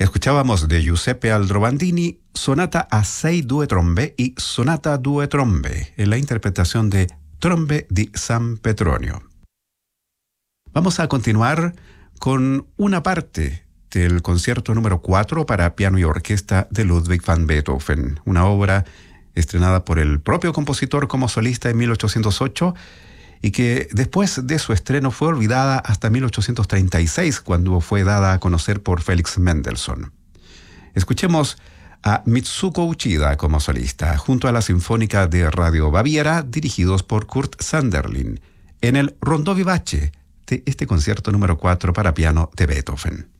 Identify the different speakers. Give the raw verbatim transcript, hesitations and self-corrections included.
Speaker 1: Escuchábamos de Giuseppe Aldrovandini Sonata a sei due trombe y Sonata due trombe en la interpretación de Trombe di San Petronio. Vamos a continuar con una parte del concierto número cuatro para piano y orquesta de Ludwig van Beethoven, una obra estrenada por el propio compositor como solista en mil ochocientos ocho y que después de su estreno fue olvidada hasta mil ochocientos treinta y seis, cuando fue dada a conocer por Felix Mendelssohn. Escuchemos a Mitsuko Uchida como solista, junto a la Sinfónica de Radio Baviera, dirigidos por Kurt Sanderlin, en el Rondó Vivace de este concierto número cuatro para piano de Beethoven.